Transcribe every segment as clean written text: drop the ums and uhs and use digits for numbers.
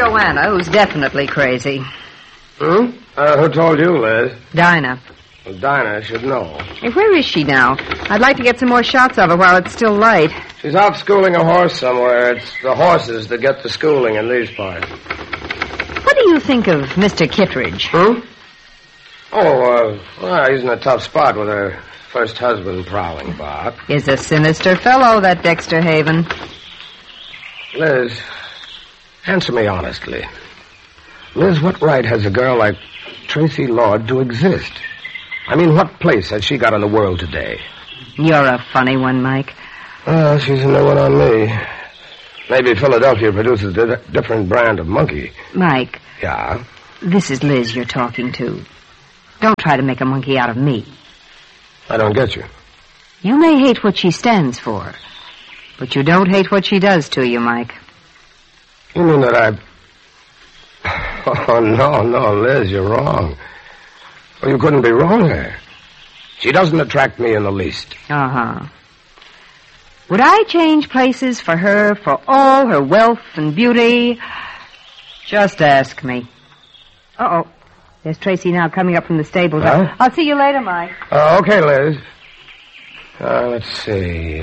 Joanna, who's definitely crazy. Who told you, Liz? Dinah. Well, Dinah should know. Hey, where is she now? I'd like to get some more shots of her while it's still light. She's out schooling a horse somewhere. It's the horses that get the schooling in these parts. What do you think of Mr. Kittredge? Well, he's in a tough spot with her first husband prowling about. He's a sinister fellow, that Dexter Haven. Liz, answer me honestly. Liz, what right has a girl like Tracy Lord to exist? I mean, what place has she got in the world today? You're a funny one, Mike. Well, she's a new one on me. Maybe Philadelphia produces a different brand of monkey. Mike. Yeah? This is Liz you're talking to. Don't try to make a monkey out of me. I don't get you. You may hate what she stands for, but you don't hate what she does to you, Mike. You mean that I... Oh, no, Liz, you're wrong. Well, you couldn't be wronger. She doesn't attract me in the least. Uh-huh. Would I change places for her for all her wealth and beauty? Just ask me. Uh-oh. There's Tracy now coming up from the stables. Huh? I'll see you later, Mike. Okay, Liz. Let's see.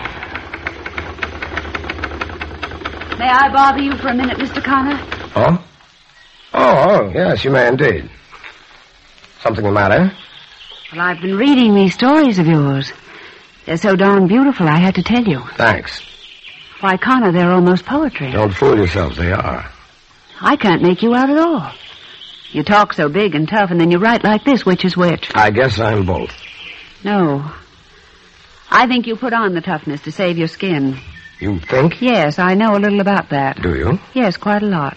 May I bother you for a minute, Mr. Connor? Oh? Oh, yes, you may indeed. Something the matter? Well, I've been reading these stories of yours. They're so darn beautiful, I had to tell you. Thanks. Why, Connor, they're almost poetry. Don't fool yourselves, they are. I can't make you out at all. You talk so big and tough, and then you write like this. Which is which? I guess I'm both. No. I think you put on the toughness to save your skin. You think? Yes, I know a little about that. Do you? Yes, quite a lot.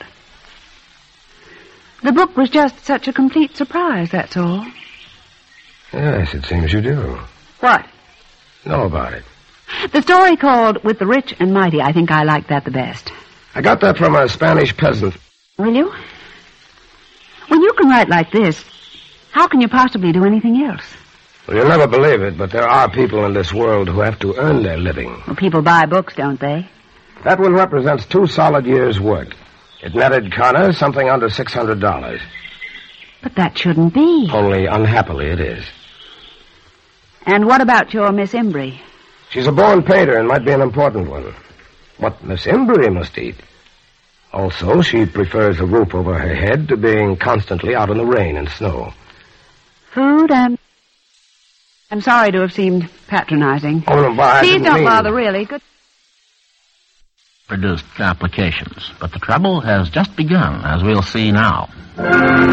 The book was just such a complete surprise, that's all. Yes, it seems you do. What? Know about it. The story called With the Rich and Mighty, I think I like that the best. I got that from a Spanish peasant. Will you? When you can write like this, how can you possibly do anything else? Well, you'll never believe it, but there are people in this world who have to earn their living. Well, people buy books, don't they? That one represents 2 solid years' work. It netted Connor something under $600. But that shouldn't be. Only unhappily it is. And what about your Miss Embry? She's a born painter and might be an important one. What Miss Embry must eat. Also, she prefers a roof over her head to being constantly out in the rain and snow. Food and... I'm sorry to have seemed patronizing. Oh, no, but Please don't bother, really. Good. Produced applications, but the trouble has just begun, as we'll see now.